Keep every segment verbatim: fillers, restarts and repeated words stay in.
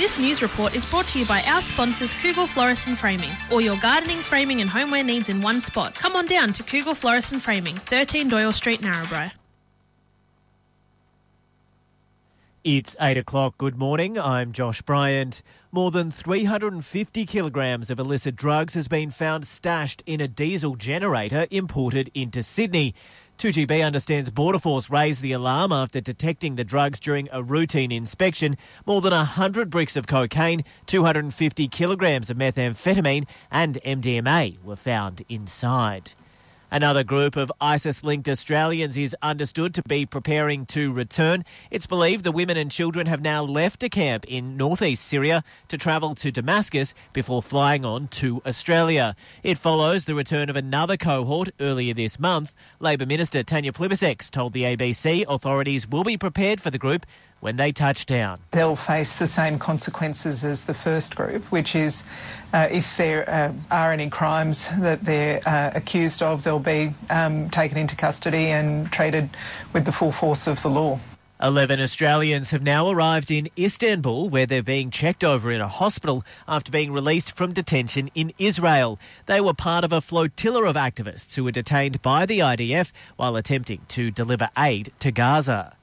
This news report is brought to you by our sponsors Kugel Florist and Framing. All your gardening, framing and homeware needs in one spot. Come on down to Kugel Florist and Framing, thirteen Doyle Street, Narrabri. It's eight o'clock. Good morning. I'm Josh Bryant. More than three hundred fifty kilograms of illicit drugs has been found stashed in a diesel generator imported into Sydney. two G B understands Border Force raised the alarm after detecting the drugs during a routine inspection. More than one hundred bricks of cocaine, two hundred fifty kilograms of methamphetamine and M D M A were found inside. Another group of ISIS-linked Australians is understood to be preparing to return. It's believed the women and children have now left a camp in northeast Syria to travel to Damascus before flying on to Australia. It follows the return of another cohort earlier this month. Labor Minister Tanya Plibersek told the A B C authorities will be prepared for the group when they touch down. They'll face the same consequences as the first group, which is uh, if there uh, are any crimes that they're uh, accused of, they'll be um, taken into custody and treated with the full force of the law. Eleven Australians have now arrived in Istanbul, where they're being checked over in a hospital after being released from detention in Israel. They were part of a flotilla of activists who were detained by the I D F while attempting to deliver aid to Gaza.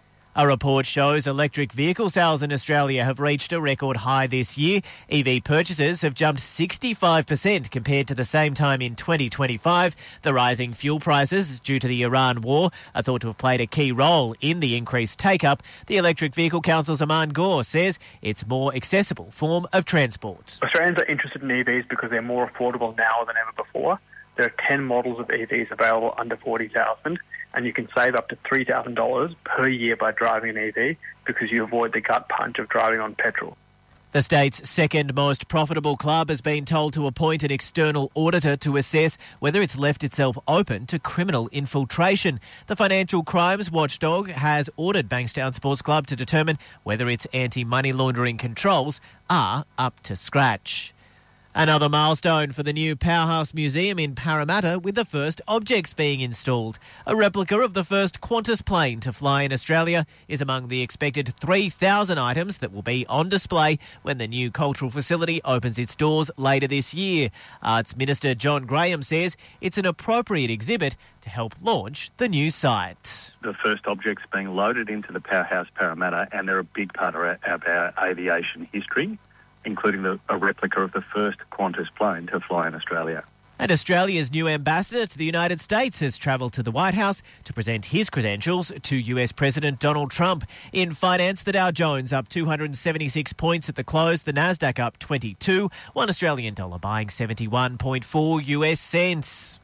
A report shows electric vehicle sales in Australia have reached a record high this year. E V purchases have jumped sixty-five percent compared to the same time in twenty twenty-five. The rising fuel prices due to the Iran war are thought to have played a key role in the increased take-up. The Electric Vehicle Council's Aman Gore says it's a more accessible form of transport. Australians are interested in E Vs because they're more affordable now than ever before. There are ten models of E Vs available under forty thousand dollars. And you can save up to three thousand dollars per year by driving an E V because you avoid the gut punch of driving on petrol. The state's second most profitable club has been told to appoint an external auditor to assess whether it's left itself open to criminal infiltration. The Financial Crimes Watchdog has ordered Bankstown Sports Club to determine whether its anti-money laundering controls are up to scratch. Another milestone for the new Powerhouse Museum in Parramatta, with the first objects being installed. A replica of the first Qantas plane to fly in Australia is among the expected three thousand items that will be on display when the new cultural facility opens its doors later this year. Arts Minister John Graham says it's an appropriate exhibit to help launch the new site. The first objects being loaded into the Powerhouse Parramatta, and they're a big part of our, of our aviation history, including the, a replica of the first Qantas plane to fly in Australia. And Australia's new ambassador to the United States has travelled to the White House to present his credentials to U S President Donald Trump. In finance, the Dow Jones up two hundred seventy-six points at the close, the Nasdaq up twenty-two, one Australian dollar buying seventy-one point four U S cents.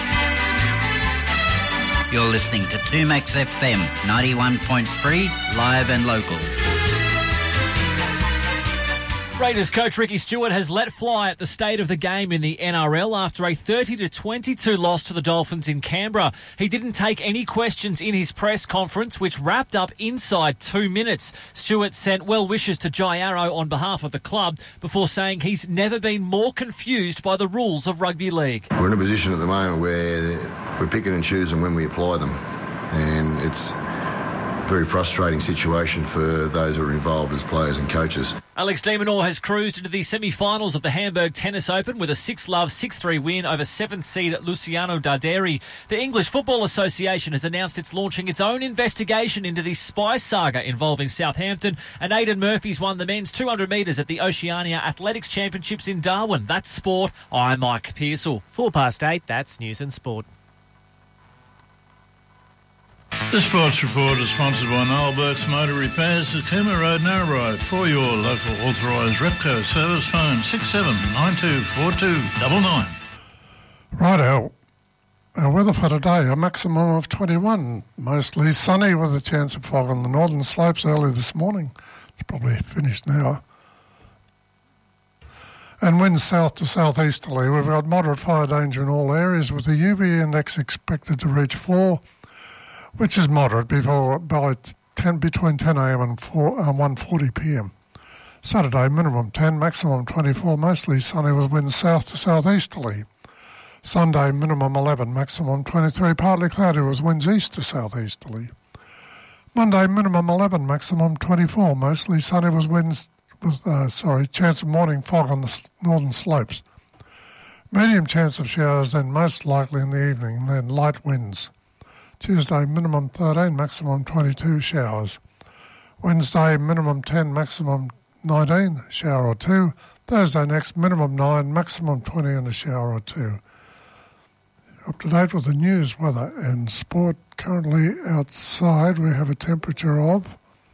You're listening to two Max F M, ninety-one point three, live and local. Raiders coach Ricky Stewart has let fly at the state of the game in the N R L after a thirty to twenty-two loss to the Dolphins in Canberra. He didn't take any questions in his press conference, which wrapped up inside two minutes. Stewart sent well wishes to Jai Arrow on behalf of the club before saying he's never been more confused by the rules of rugby league. We're in a position at the moment where we're picking and choosing when we apply them, and it's a very frustrating situation for those who are involved as players and coaches. Alex de Minaur has cruised into the semi-finals of the Hamburg Tennis Open with a six love, six three win over seventh seed Luciano Darderi. The English Football Association has announced it's launching its own investigation into the spy saga involving Southampton, and Aidan Murphy's won the men's two hundred metres at the Oceania Athletics Championships in Darwin. That's sport. I'm Mike Pearsall. Four past eight, that's news and sport. The Sports Report is sponsored by Noel Burke's Motor Repairs at Cooma Road, Narrabri. For your local authorised Repco service, phone six seven nine two four two nine nine. Righto. Our weather for today, a maximum of twenty-one. Mostly sunny with a chance of fog on the northern slopes early this morning. It's probably finished now. And winds south to southeasterly. We've got moderate fire danger in all areas with the U V index expected to reach four, which is moderate before about ten, between ten a m and four, uh, one forty p m. Saturday, minimum ten, maximum twenty-four, mostly sunny with winds south to southeasterly. Sunday, minimum eleven, maximum twenty-three, partly cloudy with winds east to southeasterly. Monday, minimum eleven, maximum twenty-four, mostly sunny with winds with, uh, sorry, chance of morning fog on the s- northern slopes. Medium chance of showers, then most likely in the evening, and then light winds. Tuesday, minimum thirteen, maximum twenty-two showers. Wednesday, minimum ten, maximum nineteen, shower or two. Thursday next, minimum nine, maximum twenty and a shower or two. Up to date with the news, weather and sport. Currently outside we have a temperature of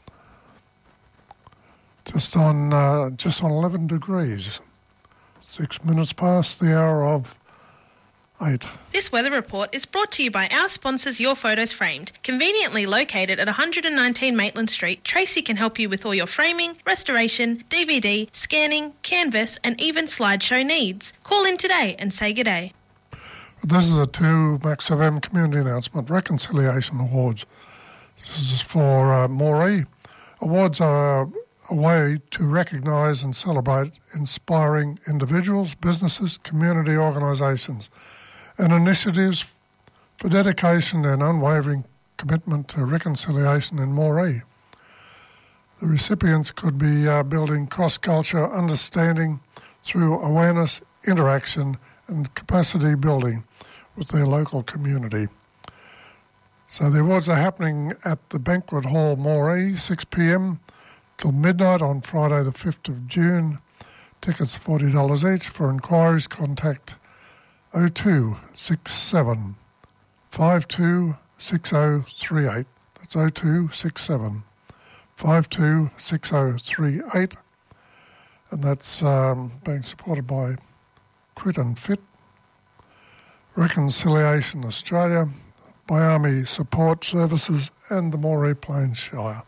just on uh, just on eleven degrees. Six minutes past the hour of eight. This weather report is brought to you by our sponsors Your Photos Framed. Conveniently located at one nineteen Maitland Street, Tracy can help you with all your framing, restoration, D V D, scanning, canvas and even slideshow needs. Call in today and say good day. This is a two Max F M community announcement, Reconciliation Awards. This is for uh, Moree. Awards are a way to recognise and celebrate inspiring individuals, businesses, community organisations and initiatives for dedication and unwavering commitment to reconciliation in Moree. The recipients could be uh, building cross-culture understanding through awareness, interaction and capacity building with their local community. So the awards are happening at the Banquet Hall, Moree, six p.m. till midnight on Friday the fifth of June. Tickets are forty dollars each. For inquiries, contact oh two six seven, five two six oh three eight. That's oh two six seven, five two six oh three eight. And that's um, being supported by Quit and Fit, Reconciliation Australia, Miami Support Services and the Moree Plains Shire.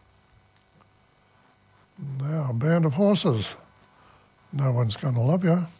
Now, a band of horses. No one's going to love you.